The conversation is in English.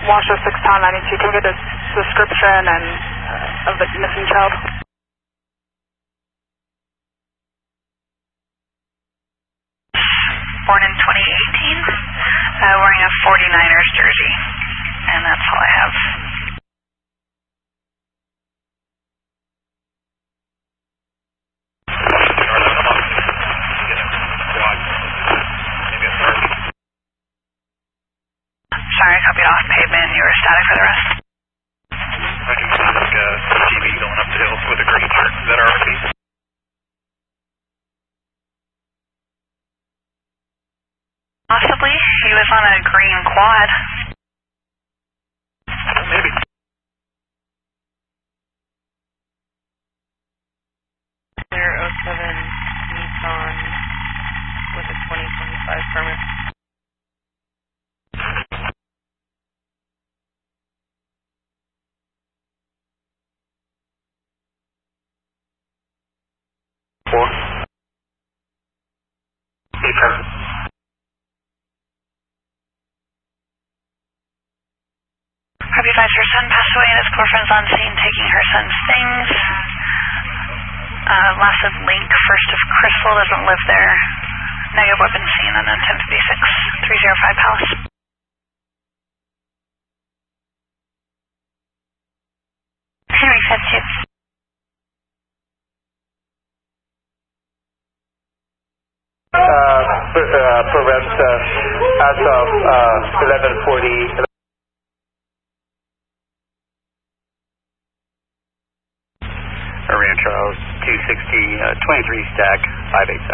Washoe 6 Pound 92. Can we get a description and of the missing child? Born in 2018, wearing a 49ers jersey, and that's all I have. Sorry, copied off pavement. You were static for the rest. I can see like a TV going up the hill with a green shirt. Is that RFP? Possibly. He was on a green quad. Maybe. Clear 07 Nissan with a 2025 permit. Copy 5, your son passed away and his girlfriend's on scene taking her son's things. Last of Link, first of Crystal, doesn't live there. Negative weapon seen on 1056, 305 Palace. Henry Fed 2. Prevent as of 11:40. Rancho 260, 23 stack, 587.